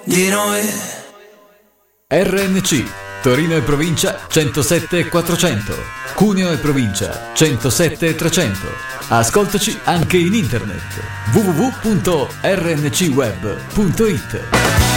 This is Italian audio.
di noi. RNC Torino e provincia 107 e 400, Cuneo e provincia 107 e 300. Ascoltaci anche in internet www.rncweb.it.